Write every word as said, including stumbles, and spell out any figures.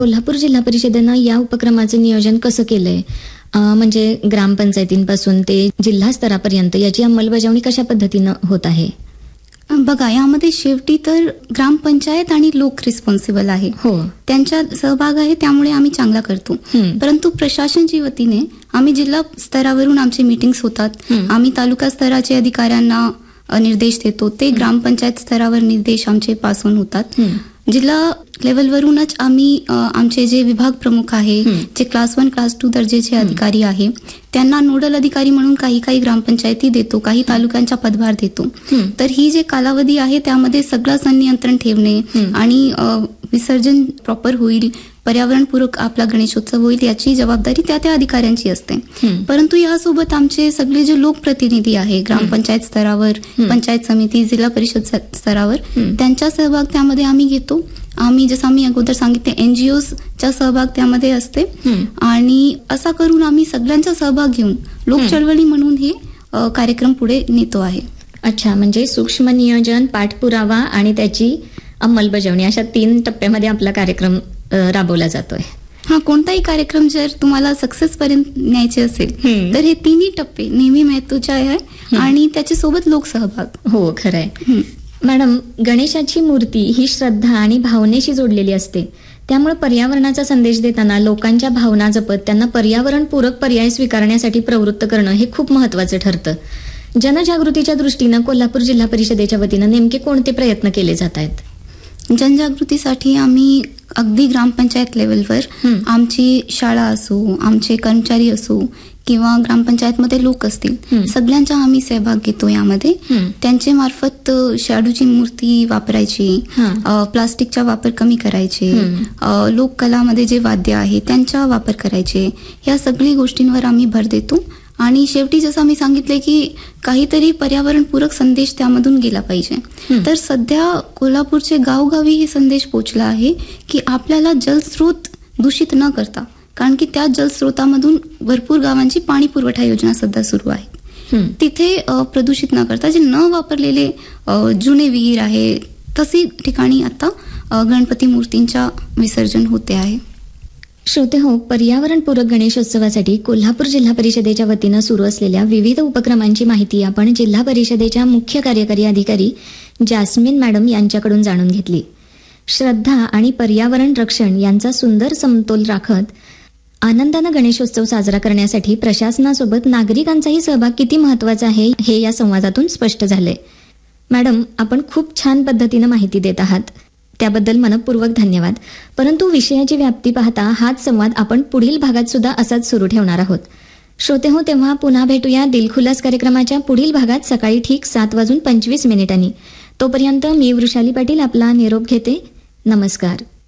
कोल्हापूर जिल्हा परिषदेनं या उपक्रमाचं नियोजन कसं केलंय? म्हणजे ग्रामपंचायतींपासून ते जिल्हा स्तरापर्यंत याची अंमलबजावणी कशा पद्धतीनं होत आहे? बघा, यामध्ये शेवटी तर ग्रामपंचायत आणि लोक रिस्पॉन्सिबल आहे. हो, त्यांचा सहभाग आहे, त्यामुळे आम्ही चांगला करतो. परंतु प्रशासनच्या वतीने आम्ही जिल्हा स्तरावरून आमचे मीटिंग्स होतात. आम्ही तालुका स्तराचे अधिकाऱ्यांना निर्देश देतो, ते ग्रामपंचायत स्तरावर निर्देश आमचे पास ऑन होतात. जिल्हा लेवलवरूनच आम्ही आमचे जे विभाग प्रमुख आहे, जे क्लास वन क्लास टू दर्जेचे अधिकारी आहे, त्यांना नोडल अधिकारी म्हणून काही काही ग्रामपंचायती देतो, काही तालुक्यांचा पदभार देतो. तर ही जे कालावधी आहे त्यामध्ये सगळं संनियंत्रण ठेवणे आणि विसर्जन प्रॉपर होईल, पर्यावरणपूरक आपला गणेशोत्सव होईल, याची जबाबदारी त्या त्या अधिकाऱ्यांची असते. परंतु यासोबत आमचे सगळे जे लोकप्रतिनिधी आहे ग्रामपंचायत स्तरावर, पंचायत समिती, जिल्हा परिषद स्तरावर, त्यांचा सहभाग त्यामध्ये आम्ही घेतो. आम्ही जसं आम्ही अगोदर सांगितले एनजीओचा सहभाग त्यामध्ये असते आणि असा करून आम्ही सगळ्यांचा सहभाग घेऊन लोक चळवळी म्हणून हे कार्यक्रम पुढे नेतो आहे. अच्छा, म्हणजे सूक्ष्म नियोजन, पाठपुरावा आणि त्याची अंमलबजावणी अशा तीन टप्प्यामध्ये आपला कार्यक्रम राबवला जातोय. हा, कोणताही कार्यक्रम जर तुम्हाला सक्सेस पर्यंत न्यायचे असेल तर हे तिन्ही टप्पे नेहमी महत्वाचे आहे आणि त्याच्यासोबत लोकसहभाग. हो, खरंय. मॅडम, गणेशाची मूर्ती ही श्रद्धा आणि भावनेशी जोडलेली असते, त्यामुळे पर्यावरणाचा संदेश देताना लोकांच्या भावना जपत त्यांना पर्यावरणपूरक पर्याय स्वीकारण्यासाठी प्रवृत्त करणं हे खूप महत्वाचं ठरतं. जनजागृतीच्या दृष्टीनं कोल्हापूर जिल्हा परिषदेच्या वतीनं नेमके कोणते प्रयत्न केले जात आहेत? जनजागृतीसाठी आम्ही अगदी ग्रामपंचायत लेवलवर आमची शाळा असो, आमचे कर्मचारी असो किंवा ग्रामपंचायतमध्ये लोक असतील, सगळ्यांचा आम्ही सहभाग घेतो यामध्ये. त्यांचे मार्फत शाडूची मूर्ती वापरायची, प्लास्टिकचा वापर कमी करायचे, लोककलामध्ये जे वाद्य आहे त्यांचा वापर करायचे, या सगळी गोष्टींवर आम्ही भर देतो. आणि शेवटी जसं आम्ही सांगितले की काहीतरी पर्यावरणपूरक संदेश त्यामधून गेला पाहिजे. तर सध्या कोल्हापूरचे गावगावी हे संदेश पोचला आहे की आपल्याला जलस्रोत दूषित न करता, कारण की त्या जलस्रोतामधून भरपूर गावांची पाणी पुरवठा योजना सध्या सुरू आहे, तिथे प्रदूषित न करता जे न वापरलेले जुने विहीर आहे तशी ठिकाणी आता गणपती मूर्तींच्या विसर्जन होते आहे. श्रोते हो, पर्यावरणपूरक गणेशोत्सवासाठी कोल्हापूर जिल्हा परिषदेच्या वतीनं सुरू असलेल्या विविध उपक्रमांची माहिती आपण जिल्हा परिषदेच्या मुख्य कार्यकारी अधिकारी जास्मिन मॅडम यांच्याकडून जाणून घेतली. श्रद्धा आणि पर्यावरण रक्षण यांचा सुंदर समतोल राखत आनंदानं गणेशोत्सव साजरा करण्यासाठी प्रशासनासोबत नागरिकांचाही सहभाग किती महत्वाचा आहे हे या संवादातून स्पष्ट झालंय. मॅडम, आपण खूप छान पद्धतीनं माहिती देत आहात, त्याबद्दल मनपूर्वक धन्यवाद. परंतु विषयाची व्याप्ती पाहता हाच संवाद आपण पुढील भागात सुद्धा असाच सुरू ठेवणार आहोत. श्रोते हो, तेव्हा पुन्हा भेटूया दिलखुलास कार्यक्रमाच्या पुढील भागात सकाळी ठीक सात वाजून पंचवीस मिनिटांनी. तोपर्यंत मी वृषाली पाटील आपला निरोप घेते. नमस्कार.